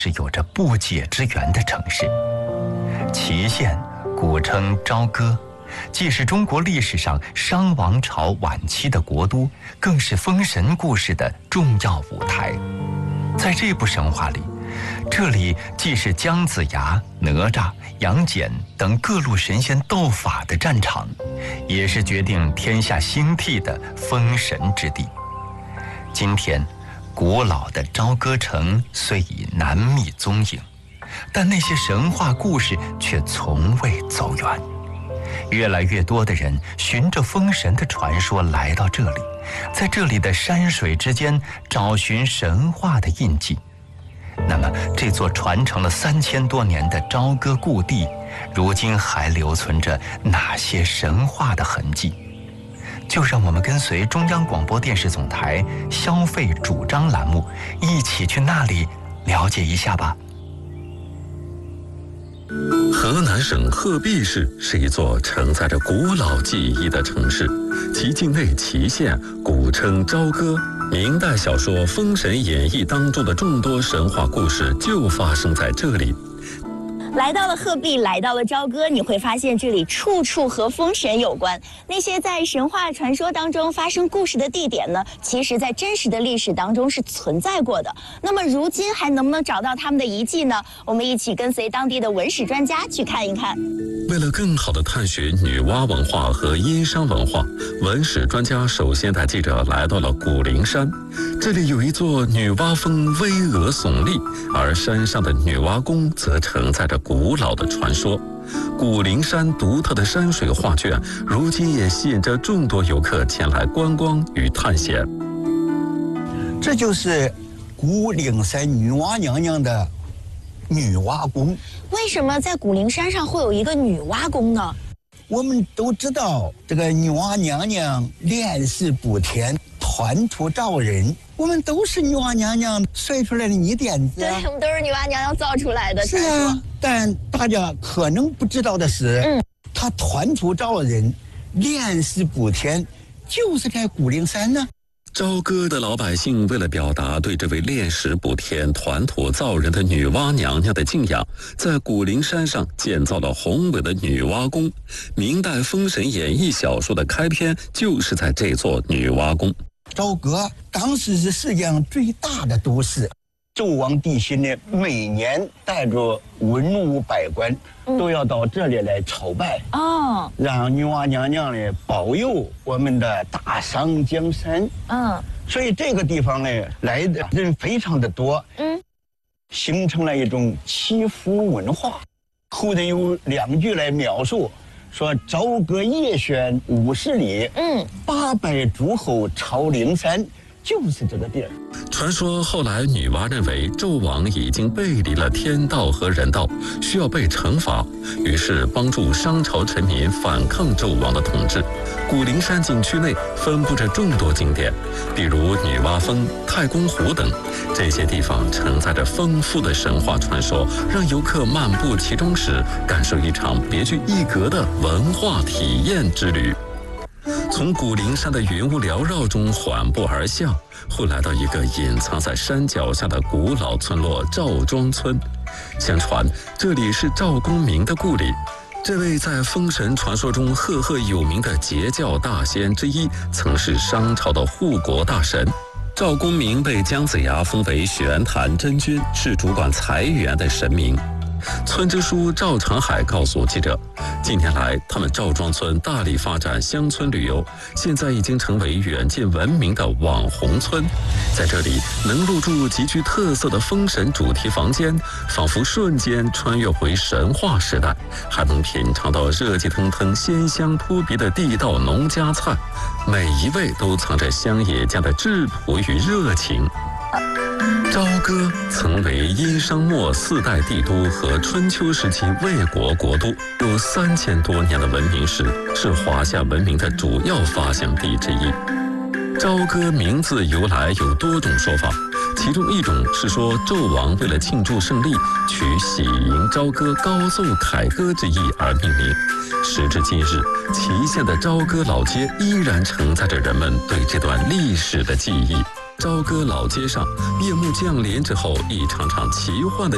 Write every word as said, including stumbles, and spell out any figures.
是有着不解之缘的城市。祁县古称朝歌，既是中国历史上商王朝晚期的国都，更是封神故事的重要舞台。在这部神话里，这里既是姜子牙、哪吒、杨戬等各路神仙斗法的战场，也是决定天下兴替的封神之地。今天，古老的朝歌城虽已难觅踪影，但那些神话故事却从未走远。越来越多的人循着封神的传说来到这里，在这里的山水之间找寻神话的印记。那么，这座传承了三千多年的朝歌故地，如今还留存着哪些神话的痕迹？就让我们跟随中央广播电视总台消费主张栏目，一起去那里了解一下吧。 河南省鹤壁市是一座承载着古老记忆的城市，其境内祁县古称朝歌。明代小说《封神演义》当中的众多神话故事就发生在这里。 来到了鹤壁，来到了朝歌，你会发现这里处处和封神有关。那些在神话传说当中发生故事的地点呢，其实在真实的历史当中是存在过的。那么如今还能不能找到他们的遗迹呢？我们一起跟随当地的文史专家去看一看。 为了更好地探寻女娲文化和殷商文化，文史专家首先带记者来到了古灵山。这里有一座女娲峰巍峨耸立，而山上的女娲宫则承载着古老的传说。古灵山独特的山水画卷，如今也吸引着众多游客前来观光与探险。 这就是古灵山女娲娘娘的女娲宫。 为什么在古灵山上会有一个女娲宫呢？ 我们都知道，这个女娲娘娘炼石补天，团土造人，我们都是女娲娘娘摔出来的泥点子。 对，我们都是女娲娘娘造出来的。 是啊，但大家可能不知道的是，嗯，她团土造人，炼石补天，就是在古灵山呢。 朝歌的老百姓为了表达对这位炼石补天、团土造人的女娲娘娘的敬仰，在古灵山上建造了宏伟的女娲宫。明代《封神演义》小说的开篇就是在这座女娲宫。 朝歌当时是世界上最大的都市，纣王帝辛呢，每年带着文武百官都要到这里来朝拜，哦，让女娲娘娘呢保佑我们的大商江山。嗯，所以这个地方呢来的人非常的多，嗯，形成了一种祈福文化。后头有两句来描述，说朝歌夜轩五十里，嗯，八百诸侯朝灵山。就是这个地儿。 传说后来女娲认为纣王已经背离了天道和人道，需要被惩罚，于是帮助商朝臣民反抗纣王的统治。古灵山景区内分布着众多景点，比如女娲峰、太公湖等，这些地方承载着丰富的神话传说，让游客漫步其中时感受一场别具一格的文化体验之旅。从古灵山的云雾缭绕中缓步而下，会来到一个隐藏在山脚下的古老村落赵庄村。相传这里是赵公明的故里，这位在封神传说中赫赫有名的截教大仙之一，曾是商朝的护国大神。赵公明被姜子牙封为玄坛真君，是主管财源的神明。村支书赵长海告诉记者，近年来他们赵庄村大力发展乡村旅游，现在已经成为远近闻名的网红村。在这里能入住极具特色的封神主题房间，仿佛瞬间穿越回神话时代，还能品尝到热气腾腾、鲜香扑鼻的地道农家菜，每一位都藏着乡野家的质朴与热情。朝歌曾为殷商末四代帝都和春秋时期魏国国都，有三千多年的文明史，是华夏文明的主要发祥地之一。朝歌名字由来有多种说法，其中一种是说纣王为了庆祝胜利，取喜迎朝歌、高奏凯歌之意而命名。时至今日，祁县的朝歌老街依然承载着人们对这段历史的记忆。朝歌老街上，夜幕降临之后，一场场奇幻的